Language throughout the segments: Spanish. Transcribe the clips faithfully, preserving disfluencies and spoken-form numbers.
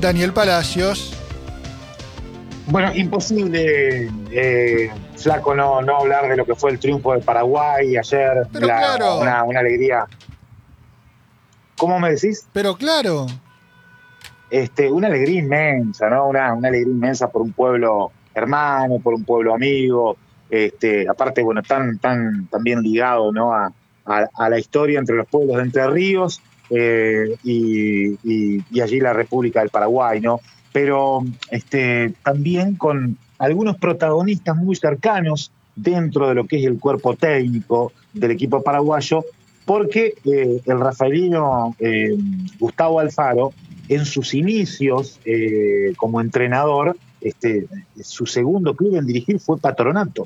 Daniel Palacios. Bueno, imposible, eh, Flaco, no, no hablar de lo que fue el triunfo de Paraguay ayer. Pero la, claro. Una, una alegría. ¿Cómo me decís? Pero claro. Este, una alegría inmensa, ¿no? Una, una alegría inmensa por un pueblo hermano, por un pueblo amigo. Este, aparte, bueno, tan, tan, tan bien ligado, ¿no? A, a, a la historia entre los pueblos de Entre Ríos eh, y, y, y allí la República del Paraguay, ¿no? Pero este, también con algunos protagonistas muy cercanos dentro de lo que es el cuerpo técnico del equipo paraguayo, porque eh, el rafaelino eh, Gustavo Alfaro, en sus inicios eh, como entrenador, este, su segundo club en dirigir fue Patronato.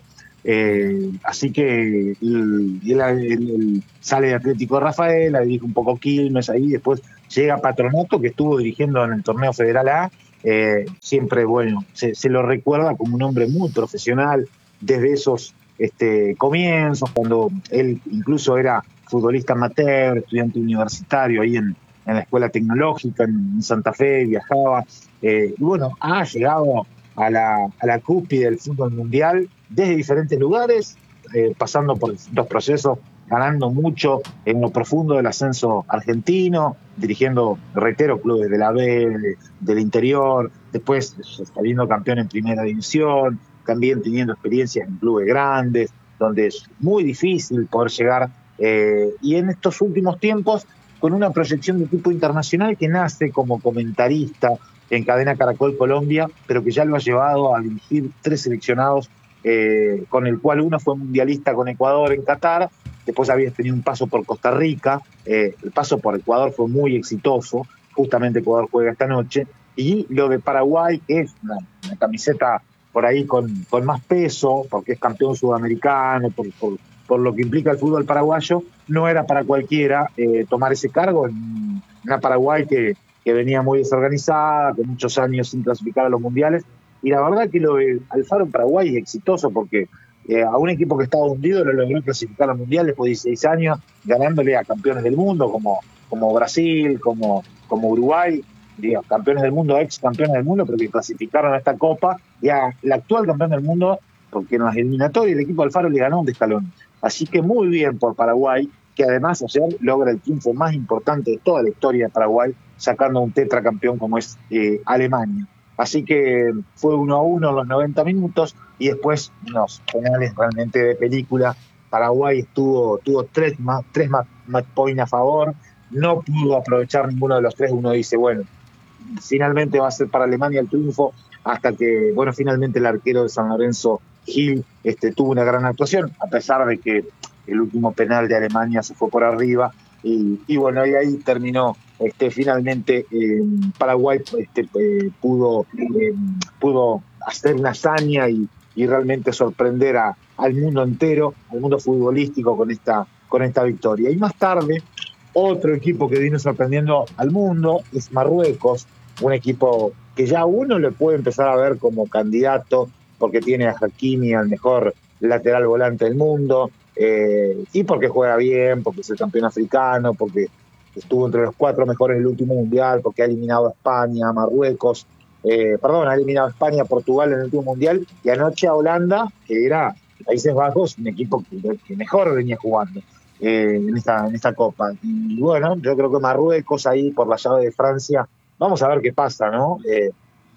Eh, así que él, él, él, él sale de Atlético de Rafaela, dirige un poco Quilmes ahí, después llega Patronato, que estuvo dirigiendo en el torneo Federal A. Eh, siempre, bueno, se, se lo recuerda como un hombre muy profesional desde esos este, comienzos, cuando él incluso era futbolista amateur, estudiante universitario ahí en, en la escuela tecnológica en Santa Fe, viajaba, eh, y bueno, ha llegado a la, a la cúspide del fútbol mundial desde diferentes lugares, eh, pasando por distintos procesos, ganando mucho en lo profundo del ascenso argentino, dirigiendo, reitero, clubes de la B, de, del interior, después saliendo campeón en primera división, también teniendo experiencias en clubes grandes, donde es muy difícil poder llegar, eh, y en estos últimos tiempos con una proyección de tipo internacional que nace como comentarista en Cadena Caracol Colombia, pero que ya lo ha llevado a dirigir tres seleccionados, eh, con el cual uno fue mundialista con Ecuador en Qatar, después había tenido un paso por Costa Rica, eh, el paso por Ecuador fue muy exitoso, justamente Ecuador juega esta noche, y lo de Paraguay, que es una, una camiseta por ahí con, con más peso, porque es campeón sudamericano, por, por, por lo que implica el fútbol paraguayo, no era para cualquiera eh, tomar ese cargo en una Paraguay que, que venía muy desorganizada, con muchos años sin clasificar a los mundiales, y la verdad que lo de Alfaro en Paraguay es exitoso porque eh, a un equipo que estaba hundido lo logró clasificar a los mundiales después de dieciséis años, ganándole a campeones del mundo como, como Brasil, como, como Uruguay, digamos, campeones del mundo, ex campeones del mundo, pero que clasificaron a esta Copa, y a la actual campeón del mundo, porque en las eliminatorias el equipo de Alfaro le ganó un escalón. Así que muy bien por Paraguay, que además ayer logra el triunfo más importante de toda la historia de Paraguay, sacando un tetracampeón como es eh, Alemania. Así que fue uno a uno en los noventa minutos y después unos penales realmente de película. Paraguay estuvo, tuvo tres, más, tres match point a favor, no pudo aprovechar ninguno de los tres. Uno dice, bueno, finalmente va a ser para Alemania el triunfo, hasta que, bueno, finalmente el arquero de San Lorenzo, Gil, este, tuvo una gran actuación, a pesar de que el último penal de Alemania se fue por arriba, y, y bueno, y ahí terminó. Este, finalmente eh, Paraguay este, eh, pudo, eh, pudo hacer una hazaña y, y realmente sorprender a, al mundo entero, al mundo futbolístico con esta, con esta victoria. Y más tarde, otro equipo que vino sorprendiendo al mundo es Marruecos, un equipo que ya uno le puede empezar a ver como candidato porque tiene a Hakimi, al mejor lateral volante del mundo, eh, y porque juega bien, porque es el campeón africano, porque estuvo entre los cuatro mejores del último mundial, porque ha eliminado a España, a Marruecos, eh, perdón, ha eliminado a España, a Portugal en el último mundial, y anoche a Holanda, que era Países Bajos, un equipo que, que mejor venía jugando eh, en, esta, en esta Copa. Y bueno, yo creo que Marruecos ahí por la llave de Francia, vamos a ver qué pasa, ¿no? Eh,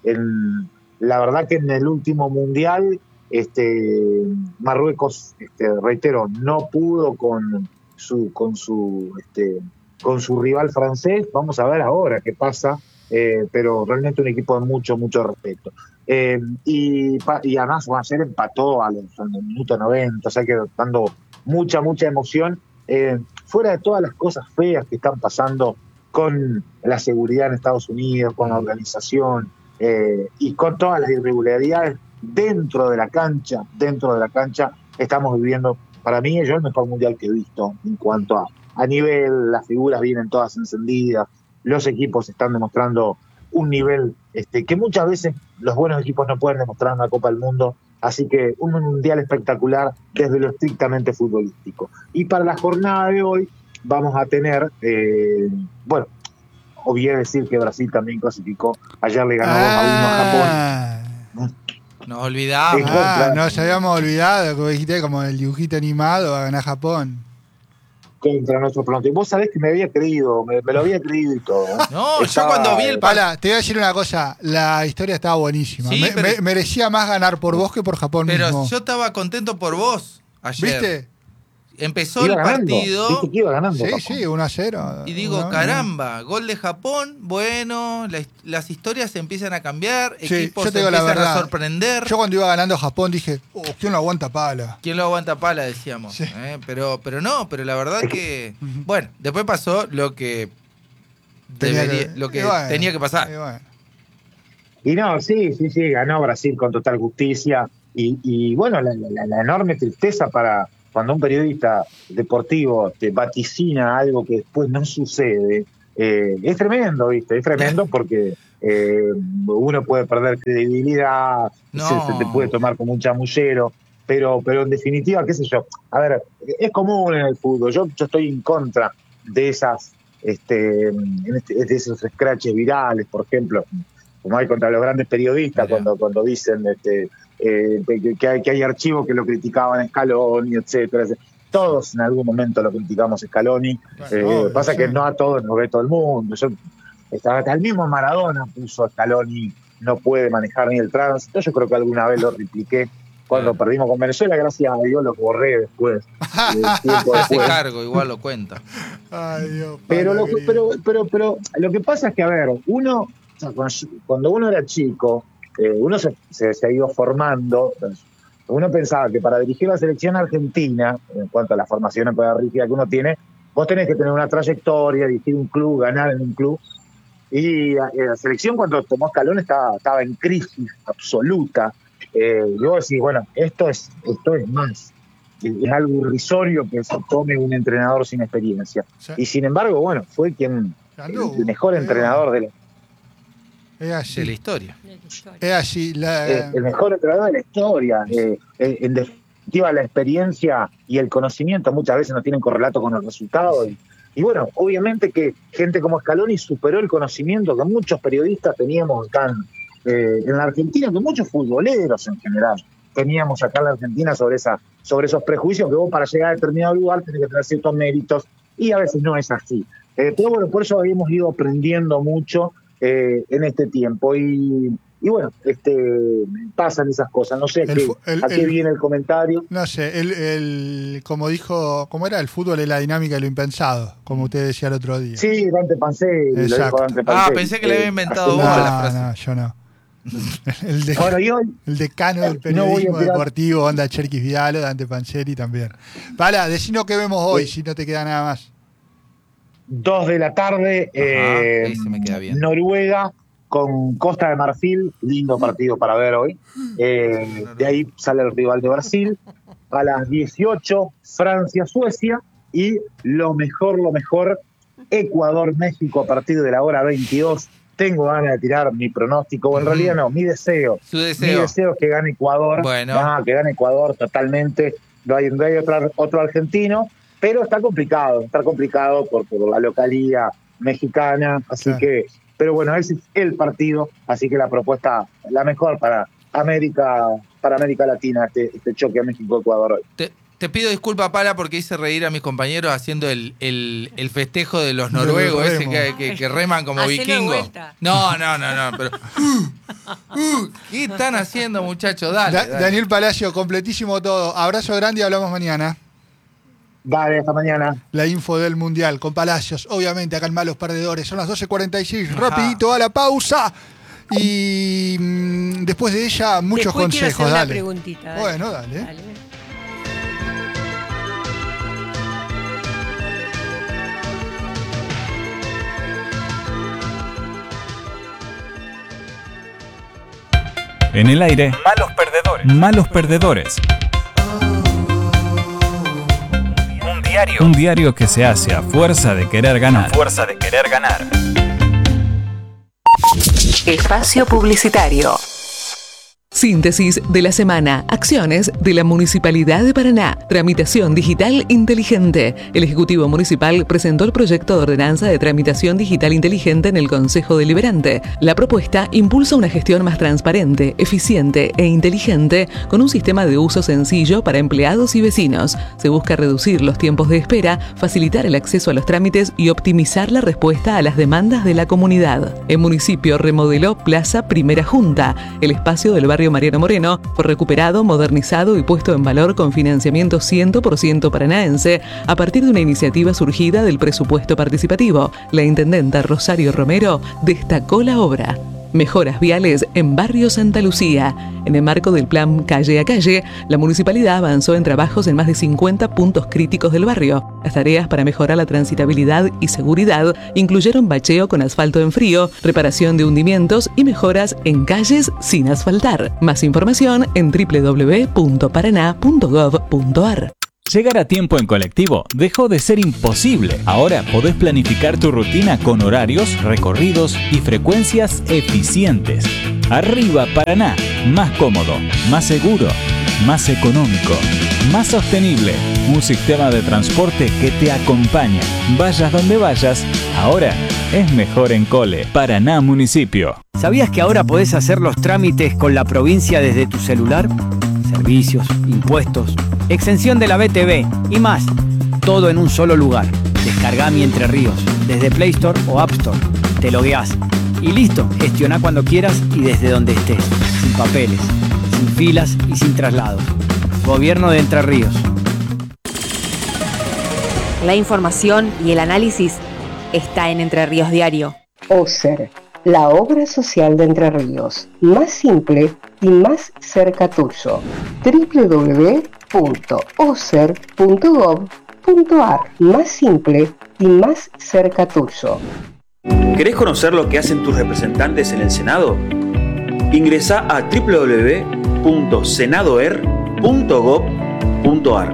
en, la verdad que en el último mundial, este, Marruecos, este, reitero, no pudo con su, con su, este, con su rival francés. Vamos a ver ahora qué pasa, eh, pero realmente un equipo de mucho, mucho respeto. Eh, y, y además ayer empató a los, al minuto noventa, o sea que dando mucha, mucha emoción, eh, fuera de todas las cosas feas que están pasando con la seguridad en Estados Unidos, con la organización, eh, y con todas las irregularidades dentro de la cancha, dentro de la cancha, estamos viviendo, para mí, yo el mejor mundial que he visto en cuanto a, a nivel, las figuras vienen todas encendidas, los equipos están demostrando un nivel este, que muchas veces los buenos equipos no pueden demostrar en una Copa del Mundo, así que un mundial espectacular desde lo estrictamente futbolístico. Y para la jornada de hoy vamos a tener, eh, bueno, obvié decir que Brasil también clasificó. Ayer le ganó dos a uno a Japón. Nos olvidamos. Ah, nos habíamos olvidado, como dijiste, como el dibujito animado, va a ganar Japón. Contra nuestro pronóstico. Vos sabés que me había creído, me, me lo había creído y todo. ¿eh? No, Estaba, yo cuando vi el partido. Pala, te voy a decir una cosa, la historia estaba buenísima. Sí, me, pero... me, merecía más ganar por vos que por Japón pero mismo. Pero yo estaba contento por vos ayer. ¿Viste? Empezó iba el ganando. partido. ¿Viste que iba ganando? Sí, Japón? sí, uno a cero. Y digo, uno, caramba, uno. Gol de Japón, bueno, la, las historias se empiezan a cambiar, sí, equipos yo te se digo la empiezan verdad. a sorprender. Yo cuando iba ganando Japón dije, oh, ¿quién lo aguanta Pala? ¿Quién lo aguanta Pala? Decíamos. Sí. ¿eh? Pero, pero no, pero la verdad que... Bueno, después pasó lo que, Tenía debería, que, lo que bueno, tenía que pasar. Y, bueno. y no, sí, sí, sí, ganó Brasil con total justicia. Y, y bueno, la, la, la enorme tristeza para... Cuando un periodista deportivo te vaticina algo que después no sucede, eh, es tremendo, ¿viste? Es tremendo porque eh, uno puede perder credibilidad, no. se, se te puede tomar como un chamullero, pero, pero en definitiva, qué sé yo, a ver, es común en el fútbol, yo, yo estoy en contra de esas, este, en este, de esos scratches virales, por ejemplo, como hay contra los grandes periodistas cuando, cuando dicen este, eh, que, que, hay, que hay archivos que lo criticaban a Scaloni, etcétera. Todos en algún momento lo criticamos a Scaloni. Bueno, eh, obvio, pasa sí. que no a todos nos ve todo el mundo. Yo, hasta el mismo Maradona puso a Scaloni, no puede manejar ni el tránsito. Yo creo que alguna vez lo repliqué cuando bueno. perdimos con Venezuela. Gracias a Dios lo borré después. Se hace cargo, igual lo cuenta. Ay, Dios, pero, lo, pero, pero, pero lo que pasa es que, a ver, uno... O sea, cuando uno era chico, eh, uno se, se, se ha ido formando. Uno pensaba que para dirigir la selección argentina, en cuanto a la formación pedagógica que uno tiene, vos tenés que tener una trayectoria, dirigir un club, ganar en un club. Y la, la selección, cuando tomó Scaloni, estaba, estaba en crisis absoluta. Eh, y vos decís, bueno, esto es, esto es más. Es algo irrisorio que se tome un entrenador sin experiencia. Sí. Y sin embargo, bueno, fue quien el, el mejor entrenador de la Es así. De la historia. Es así. La... Eh, el mejor entrenador de la historia. Eh, eh, en definitiva, la experiencia y el conocimiento muchas veces no tienen correlato con el resultado. Y, y bueno, obviamente que gente como Scaloni superó el conocimiento que muchos periodistas teníamos acá en, eh, en la Argentina, que muchos futboleros en general teníamos acá en la Argentina sobre, esa, sobre esos prejuicios que vos para llegar a determinado lugar tenés que tener ciertos méritos y a veces no es así. Eh, pero bueno, por eso habíamos ido aprendiendo mucho Eh, en este tiempo y, y bueno, este pasan esas cosas, no sé a, qué, el, a qué el, viene el comentario. No sé, el, el, como dijo, ¿cómo era? El fútbol es la dinámica de lo impensado, como usted decía el otro día. Sí, Dante Panzeri. Lo dijo Dante Panzeri. Ah, pensé que le había inventado vos no, la frase. No, yo no. El, de, bueno, y hoy, el decano del periodismo no deportivo, onda Cherkis Vidal, Dante Panzeri también. Pala, decinos qué vemos hoy, sí. Si no te queda nada más. Dos de la tarde, eh, se me queda bien. Noruega con Costa de Marfil, lindo partido para ver hoy. Eh, de ahí sale el rival de Brasil. A las dieciocho, Francia-Suecia. Y lo mejor, lo mejor, Ecuador-México a partir de la hora veintidós. Tengo ganas de tirar mi pronóstico, o en realidad no, mi deseo. Su deseo. Mi deseo es que gane Ecuador. Bueno. No, que gane Ecuador totalmente. No hay, no hay otro, otro argentino. Pero está complicado, está complicado por, por la localía mexicana, así sí. que, pero bueno, ese es el partido, así que la propuesta, la mejor para América, para América Latina, este, este choque a México-Ecuador hoy. Te, te pido disculpas, Pala, porque hice reír a mis compañeros haciendo el, el, el festejo de los noruegos, ese que, que, que reman como vikingos. No, no, no, no, pero... Uh, uh, ¿qué están haciendo, muchachos? Dale, da, dale. Daniel Palacio, completísimo todo. Abrazo grande y hablamos mañana. Dale, hasta mañana. La info del Mundial con Palacios, obviamente acá en Malos Perdedores. Son las doce cuarenta y seis, rapidito a la pausa. Y mmm, después de ella, muchos después consejos. Hacer dale. Una preguntita, dale. Bueno, dale. dale. En el aire, Malos Perdedores. Malos Perdedores. Un diario que se hace a fuerza de querer ganar. A fuerza de querer ganar. Espacio publicitario. Síntesis de la semana. Acciones de la Municipalidad de Paraná. Tramitación digital inteligente. El Ejecutivo Municipal presentó el proyecto de ordenanza de tramitación digital inteligente en el Consejo Deliberante. La propuesta impulsa una gestión más transparente, eficiente e inteligente con un sistema de uso sencillo para empleados y vecinos. Se busca reducir los tiempos de espera, facilitar el acceso a los trámites y optimizar la respuesta a las demandas de la comunidad. El municipio remodeló Plaza Primera Junta. El espacio del barrio Mariano Moreno fue recuperado, modernizado y puesto en valor con financiamiento cien por ciento paranaense a partir de una iniciativa surgida del presupuesto participativo. La intendenta Rosario Romero destacó la obra. Mejoras viales en Barrio Santa Lucía. En el marco del plan Calle a Calle, la municipalidad avanzó en trabajos en más de cincuenta puntos críticos del barrio. Las tareas para mejorar la transitabilidad y seguridad incluyeron bacheo con asfalto en frío, reparación de hundimientos y mejoras en calles sin asfaltar. Más información en doble u doble u doble u punto paraná punto gov punto ar. Llegar a tiempo en colectivo dejó de ser imposible. Ahora podés planificar tu rutina con horarios, recorridos y frecuencias eficientes. Arriba Paraná, más cómodo, más seguro, más económico, más sostenible. Un sistema de transporte que te acompaña. Vayas donde vayas, ahora es mejor en Cole. Paraná Municipio. ¿Sabías que ahora podés hacer los trámites con la provincia desde tu celular? Servicios, impuestos, exención de la B T V y más. Todo en un solo lugar. Descargá Mi Entre Ríos desde Play Store o App Store. Te logueás y listo. Gestioná cuando quieras y desde donde estés. Sin papeles, sin filas y sin traslados. Gobierno de Entre Ríos. La información y el análisis está en Entre Ríos Diario. OSER, la obra social de Entre Ríos. Más simple y más cerca tuyo. doble u doble u doble u punto oser punto gov punto ar. Más simple y más cerca tuyo. ¿Querés conocer lo que hacen tus representantes en el Senado? Ingresá a doble u doble u doble u punto senadoer punto gov punto ar.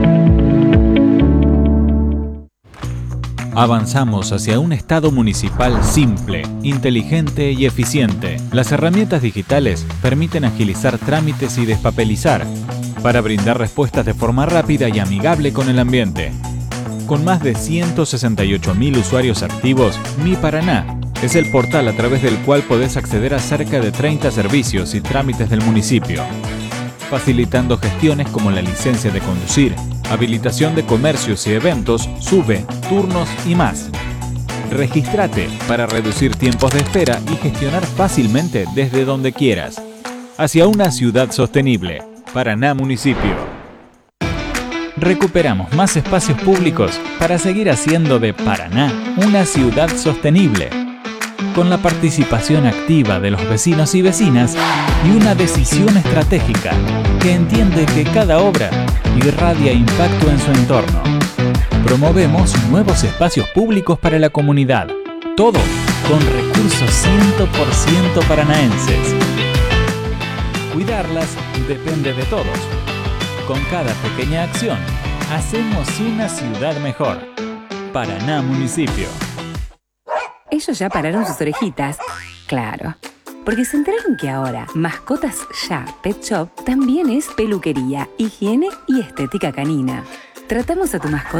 Avanzamos hacia un Estado municipal simple, inteligente y eficiente. Las herramientas digitales permiten agilizar trámites y despapelizar para brindar respuestas de forma rápida y amigable con el ambiente. Con más de ciento sesenta y ocho mil usuarios activos, Mi Paraná es el portal a través del cual podés acceder a cerca de treinta servicios y trámites del municipio, facilitando gestiones como la licencia de conducir, habilitación de comercios y eventos, sube, turnos y más. Regístrate para reducir tiempos de espera y gestionar fácilmente desde donde quieras. Hacia una ciudad sostenible. Paraná Municipio. Recuperamos más espacios públicos para seguir haciendo de Paraná una ciudad sostenible, con la participación activa de los vecinos y vecinas y una decisión estratégica que entiende que cada obra irradia impacto en su entorno. Promovemos nuevos espacios públicos para la comunidad, todo con recursos cien por ciento paranaenses. Cuidarlas depende de todos. Con cada pequeña acción, hacemos una ciudad mejor. Paraná Municipio. Ellos ya pararon sus orejitas. Claro. Porque se enteraron que ahora Mascotas Ya Pet Shop también es peluquería, higiene y estética canina. Tratamos a tu mascota